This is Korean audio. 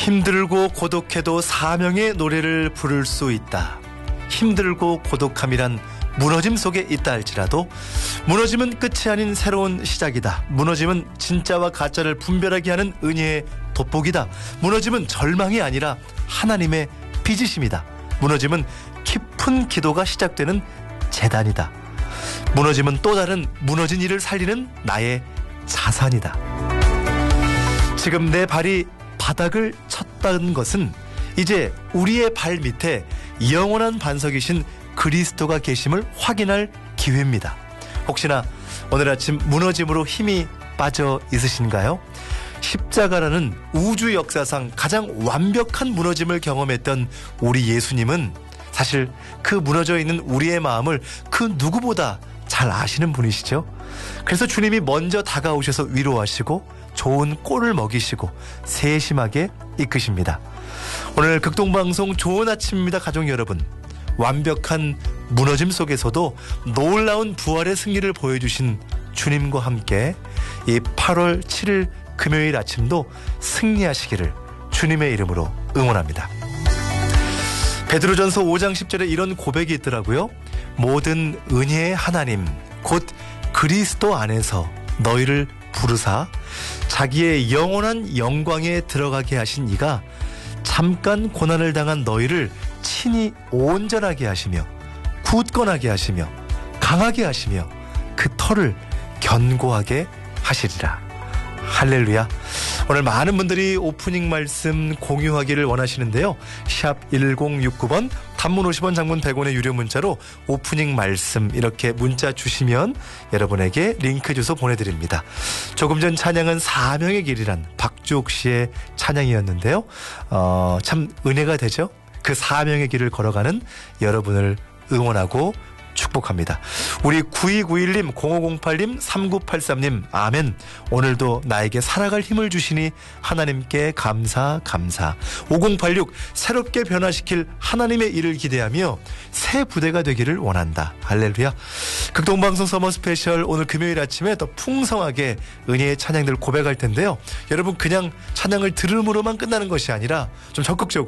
힘들고 고독해도 사명의 노래를 부를 수 있다. 힘들고 고독함이란 무너짐 속에 있다 할지라도 무너짐은 끝이 아닌 새로운 시작이다. 무너짐은 진짜와 가짜를 분별하게 하는 은혜의 돋보기다. 무너짐은 절망이 아니라 하나님의 빚으심이다. 무너짐은 깊은 기도가 시작되는 재단이다. 무너짐은 또 다른 무너진 일을 살리는 나의 자산이다. 지금 내 발이 바닥을 쳤다는 것은 이제 우리의 발 밑에 영원한 반석이신 그리스도가 계심을 확인할 기회입니다. 혹시나 오늘 아침 무너짐으로 힘이 빠져 있으신가요? 십자가라는 우주 역사상 가장 완벽한 무너짐을 경험했던 우리 예수님은 사실 그 무너져 있는 우리의 마음을 그 누구보다 잘 아시는 분이시죠. 그래서 주님이 먼저 다가오셔서 위로하시고 좋은 꼴을 먹이시고 세심하게 이끄십니다. 오늘 극동방송 좋은 아침입니다. 가족 여러분, 완벽한 무너짐 속에서도 놀라운 부활의 승리를 보여주신 주님과 함께 이 8월 7일 금요일 아침도 승리하시기를 주님의 이름으로 응원합니다. 베드로전서 5장 10절에 이런 고백이 있더라고요. 모든 은혜의 하나님 곧 그리스도 안에서 너희를 부르사 자기의 영원한 영광에 들어가게 하신 이가 잠깐 고난을 당한 너희를 친히 온전하게 하시며 굳건하게 하시며 강하게 하시며 그 터를 견고하게 하시리라. 할렐루야. 오늘 많은 분들이 오프닝 말씀 공유하기를 원하시는데요. 샵 1069번 단문 50원 장문 100원의 유료 문자로 오프닝 말씀 이렇게 문자 주시면 여러분에게 링크 주소 보내드립니다. 조금 전 찬양은 사명의 길이란 박주옥 씨의 찬양이었는데요. 참 은혜가 되죠. 그 사명의 길을 걸어가는 여러분을 응원하고 축복합니다. 우리 9291님, 0508님, 3983님, 아멘. 오늘도 나에게 살아갈 힘을 주시니 하나님께 감사. 5086, 새롭게 변화시킬 하나님의 일을 기대하며 새 부대가 되기를 원한다. 할렐루야. 극동방송 서머 스페셜 오늘 금요일 아침에 더 풍성하게 은혜의 찬양들 고백할 텐데요. 여러분 그냥 찬양을 들음으로만 끝나는 것이 아니라 좀 적극적으로